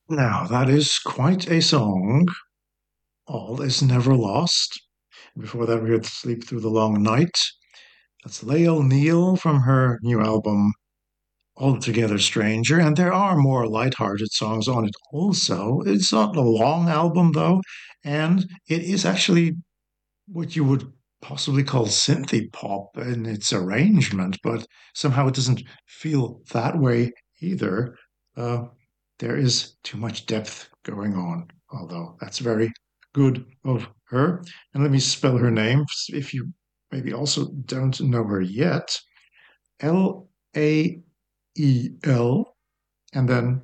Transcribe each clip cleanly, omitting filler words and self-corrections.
Now, that is quite a song. All is Never Lost. Before that, we heard Sleep Through the Long Night. That's Lael Neal from her new album, Altogether Stranger. And there are more light-hearted songs on it also. It's not a long album, though, and it is actually what you would possibly call synthy pop in its arrangement, but somehow it doesn't feel that way either. Uh, there is too much depth going on, although that's very good of her. And let me spell her name if you maybe also don't know her yet. Lael and then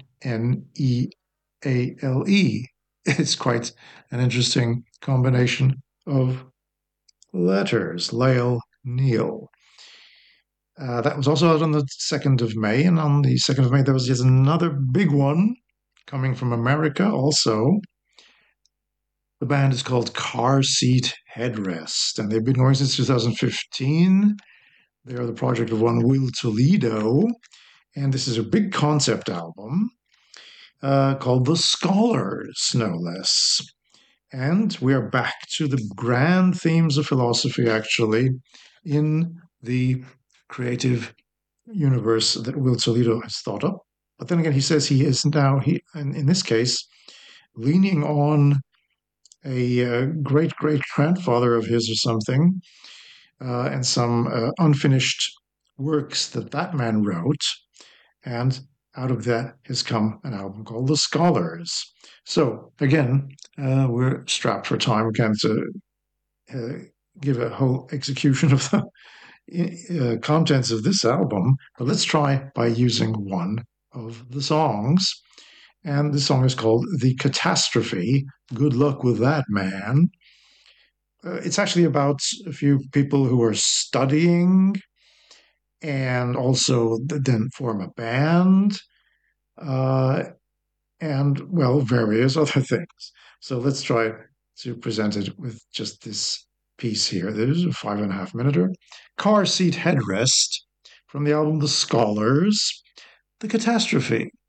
Neale. It's quite an interesting combination of letters. Lael Neal. That was also out on the 2nd of May. And on the 2nd of May, there was yet another big one coming from America also. The band is called Car Seat Headrest, and they've been going since 2015. They are the project of one Will Toledo, and this is a big concept album called The Scholars, no less. And we are back to the grand themes of philosophy, actually, in the creative universe that Will Toledo has thought up. But then again, he says he is now, in this case, leaning on a great great grandfather of his or something, and some unfinished works that man wrote. And out of that has come an album called The Scholars. So again, we're strapped for time. We can't uh, give a whole execution of the contents of this album, but let's try by using one of the songs. And the song is called The Catastrophe. Good luck with that, man. It's actually about a few people who are studying and also then form a band, uh, and, well, various other things. So let's try to present it with just this piece here. There's a 5.5 minute Car Seat Headrest from the album The Scholars, The Catastrophe.